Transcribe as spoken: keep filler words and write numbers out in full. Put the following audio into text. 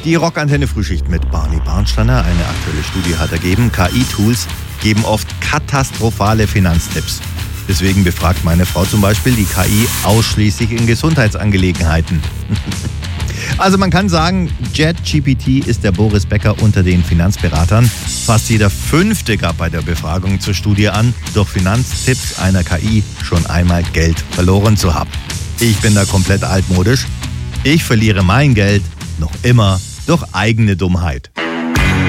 Die Rockantenne Frühschicht mit Barney Barnsteiner. Eine aktuelle Studie hat ergeben, K I-Tools geben oft katastrophale Finanztipps. Deswegen befragt meine Frau zum Beispiel die K I ausschließlich in Gesundheitsangelegenheiten. Also man kann sagen, ChatGPT ist der Boris Becker unter den Finanzberatern. Fast jeder Fünfte gab bei der Befragung zur Studie an, durch Finanztipps einer K I schon einmal Geld verloren zu haben. Ich bin da komplett altmodisch. Ich verliere mein Geld noch immer durch eigene Dummheit.